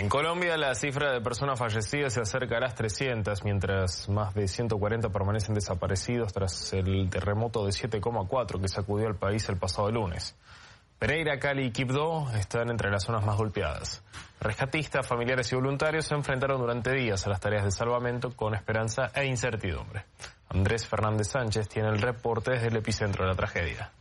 En Colombia, la cifra de personas fallecidas se acerca a las 300, mientras más de 140 permanecen desaparecidos tras el terremoto de 7,4 que sacudió al país el pasado lunes. Pereira, Cali y Quibdó están entre las zonas más golpeadas. Rescatistas, familiares y voluntarios se enfrentaron durante días a las tareas de salvamento con esperanza e incertidumbre. Andrés Fernández Sánchez tiene el reporte desde el epicentro de la tragedia.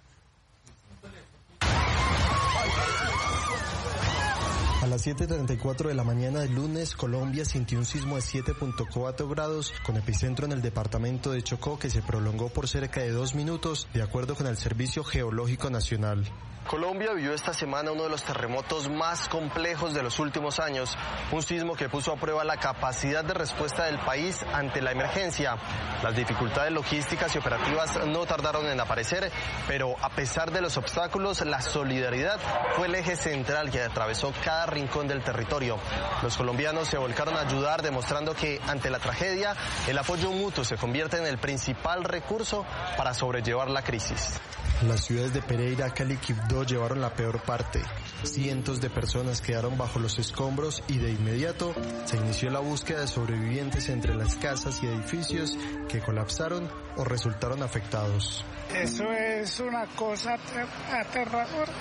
A las 7:34 de la mañana del lunes, Colombia sintió un sismo de 7.4 grados con epicentro en el departamento de Chocó que se prolongó por cerca de 2 minutos, de acuerdo con el Servicio Geológico Nacional. Colombia vivió esta semana uno de los terremotos más complejos de los últimos años, un sismo que puso a prueba la capacidad de respuesta del país ante la emergencia. Las dificultades logísticas y operativas no tardaron en aparecer, pero a pesar de los obstáculos, la solidaridad fue el eje central que atravesó cada rincón del territorio. Los colombianos se volcaron a ayudar, demostrando que ante la tragedia, el apoyo mutuo se convierte en el principal recurso para sobrellevar la crisis. Las ciudades de Pereira, Cali y Quibdó llevaron la peor parte. Cientos de personas quedaron bajo los escombros y de inmediato se inició la búsqueda de sobrevivientes entre las casas y edificios que colapsaron o resultaron afectados. Eso es una cosa aterradora.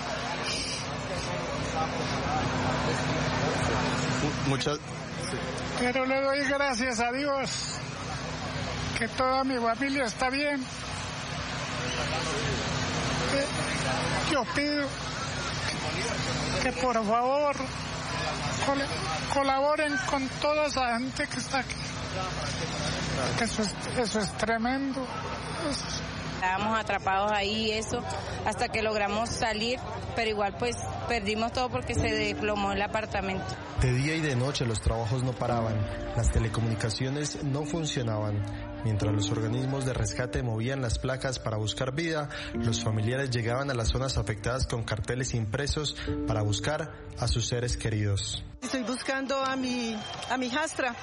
Pero le doy gracias a Dios que toda mi familia está bien. Yo pido que por favor colaboren con toda esa gente que está aquí. Eso es tremendo. Estábamos atrapados ahí, hasta que logramos salir, pero igual pues perdimos todo porque se desplomó el apartamento. De día y de noche los trabajos no paraban, las telecomunicaciones no funcionaban. Mientras los organismos de rescate movían las placas para buscar vida, los familiares llegaban a las zonas afectadas con carteles impresos para buscar a sus seres queridos. Estoy buscando a mi hijastra.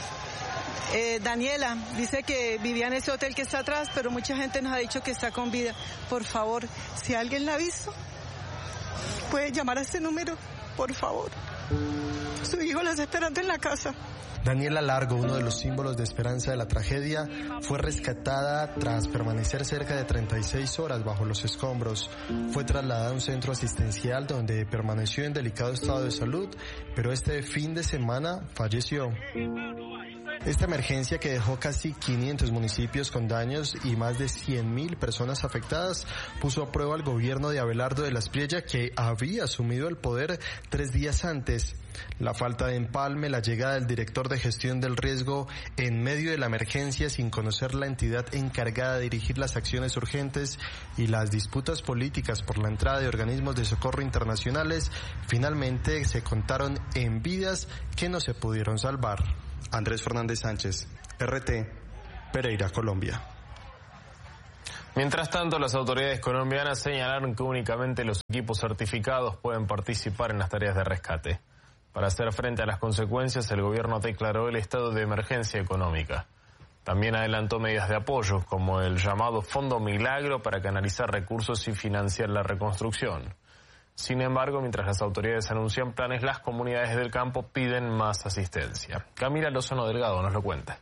Daniela dice que vivía en ese hotel que está atrás, pero mucha gente nos ha dicho que está con vida. Por favor, si alguien la ha visto, puede llamar a este número, por favor. Su hijo la está esperando en la casa. Daniela Largo, uno de los símbolos de esperanza de la tragedia, fue rescatada tras permanecer cerca de 36 horas bajo los escombros. Fue trasladada a un centro asistencial donde permaneció en delicado estado de salud, pero este fin de semana falleció. Esta emergencia, que dejó casi 500 municipios con daños y más de 100.000 personas afectadas, puso a prueba al gobierno de Abelardo de la Espriella, que había asumido el poder 3 días antes. La falta de empalme, la llegada del director de gestión del riesgo en medio de la emergencia sin conocer la entidad encargada de dirigir las acciones urgentes y las disputas políticas por la entrada de organismos de socorro internacionales, finalmente se contaron en vidas que no se pudieron salvar. Andrés Fernández Sánchez, RT, Pereira, Colombia. Mientras tanto, las autoridades colombianas señalaron que únicamente los equipos certificados pueden participar en las tareas de rescate. Para hacer frente a las consecuencias, el gobierno declaró el estado de emergencia económica. También adelantó medidas de apoyo, como el llamado Fondo Milagro, para canalizar recursos y financiar la reconstrucción. Sin embargo, mientras las autoridades anuncian planes, las comunidades del campo piden más asistencia. Camila Lozano Delgado nos lo cuenta.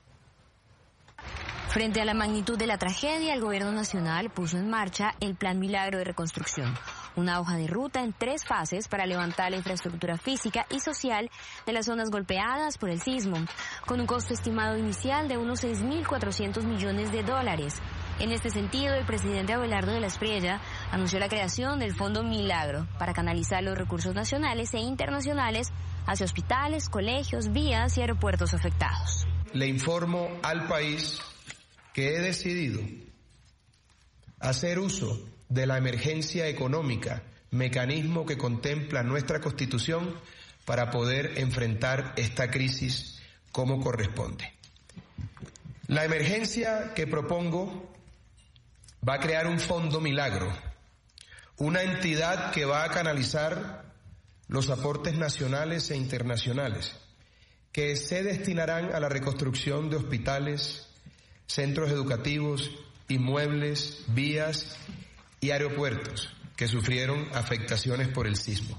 Frente a la magnitud de la tragedia, el gobierno nacional puso en marcha el Plan Milagro de Reconstrucción, una hoja de ruta en 3 fases para levantar la infraestructura física y social de las zonas golpeadas por el sismo, con un costo estimado inicial de unos $6.400 millones. En este sentido, el presidente Abelardo de la Espriella anunció la creación del Fondo Milagro para canalizar los recursos nacionales e internacionales hacia hospitales, colegios, vías y aeropuertos afectados. Le informo al país que he decidido hacer uso de la emergencia económica, mecanismo que contempla nuestra Constitución, para poder enfrentar esta crisis como corresponde. La emergencia que propongo va a crear un Fondo Milagro, una entidad que va a canalizar los aportes nacionales e internacionales, que se destinarán a la reconstrucción de hospitales, centros educativos, inmuebles, vías y aeropuertos que sufrieron afectaciones por el sismo.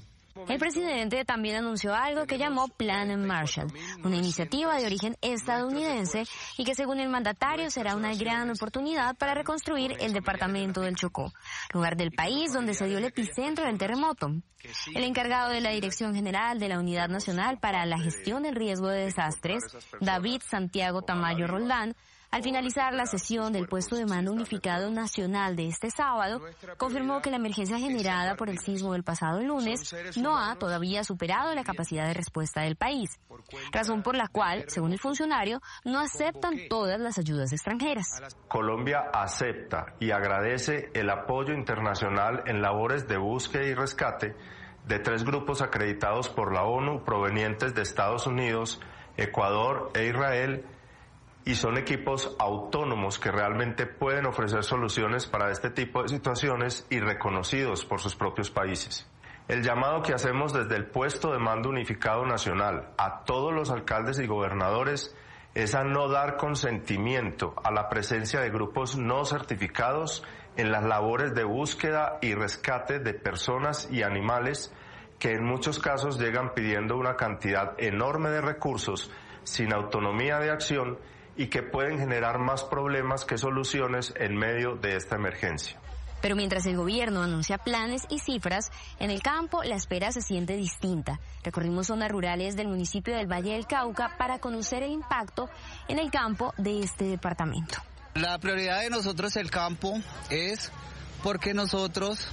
El presidente también anunció algo que llamó Plan Marshall, una iniciativa de origen estadounidense y que según el mandatario será una gran oportunidad para reconstruir el departamento del Chocó, lugar del país donde se dio el epicentro del terremoto. El encargado de la Dirección General de la Unidad Nacional para la Gestión del Riesgo de Desastres, David Santiago Tamayo Roldán, al finalizar la sesión del puesto de mando unificado nacional de este sábado, confirmó que la emergencia generada por el sismo del pasado lunes no ha todavía superado la capacidad de respuesta del país, razón por la cual, según el funcionario, no aceptan todas las ayudas extranjeras. Colombia acepta y agradece el apoyo internacional en labores de búsqueda y rescate de 3 grupos acreditados por la ONU provenientes de Estados Unidos, Ecuador e Israel, y son equipos autónomos que realmente pueden ofrecer soluciones para este tipo de situaciones y reconocidos por sus propios países. El llamado que hacemos desde el puesto de mando unificado nacional a todos los alcaldes y gobernadores es a no dar consentimiento a la presencia de grupos no certificados en las labores de búsqueda y rescate de personas y animales que en muchos casos llegan pidiendo una cantidad enorme de recursos sin autonomía de acción y que pueden generar más problemas que soluciones en medio de esta emergencia. Pero mientras el gobierno anuncia planes y cifras, en el campo la espera se siente distinta. Recorrimos zonas rurales del municipio del Valle del Cauca para conocer el impacto en el campo de este departamento. La prioridad de nosotros el campo es porque nosotros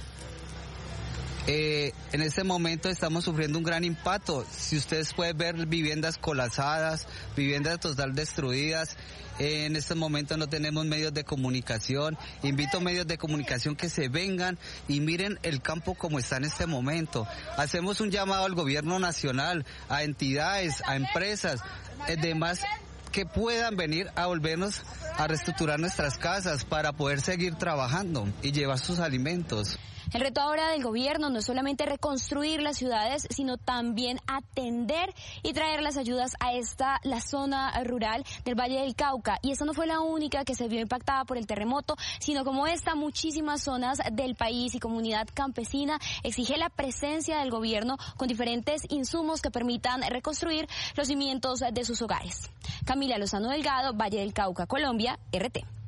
en este momento estamos sufriendo un gran impacto. Si ustedes pueden ver viviendas colapsadas, viviendas total destruidas. En este momento no tenemos medios de comunicación. Invito a medios de comunicación que se vengan y miren el campo como está en este momento. Hacemos un llamado al gobierno nacional, a entidades, a empresas, demás que puedan venir a volvernos a reestructurar nuestras casas para poder seguir trabajando y llevar sus alimentos. El reto ahora del gobierno no es solamente reconstruir las ciudades, sino también atender y traer las ayudas a la zona rural del Valle del Cauca. Y esta no fue la única que se vio impactada por el terremoto, sino como esta, muchísimas zonas del país y comunidad campesina exige la presencia del gobierno con diferentes insumos que permitan reconstruir los cimientos de sus hogares. Camila Lozano Delgado, Valle del Cauca, Colombia, RT.